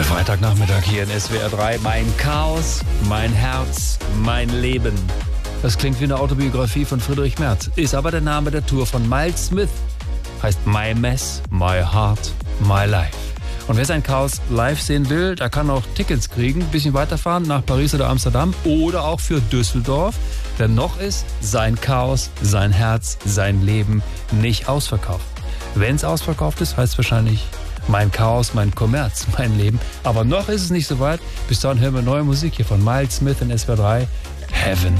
Der Freitagnachmittag hier in SWR 3. Mein Chaos, mein Herz, mein Leben. Das klingt wie eine Autobiografie von Friedrich Merz, ist aber der Name der Tour von Miles Smith. Heißt My Mess, My Heart, My Life. Und wer sein Chaos live sehen will, der kann auch Tickets kriegen, ein bisschen weiterfahren nach Paris oder Amsterdam oder auch für Düsseldorf. Denn noch ist sein Chaos, sein Herz, sein Leben nicht ausverkauft. Wenn es ausverkauft ist, heißt es wahrscheinlich mein Chaos, mein Kommerz, mein Leben. Aber noch ist es nicht so weit. Bis dahin hören wir neue Musik hier von Miles Smith in SWR 3. Heaven.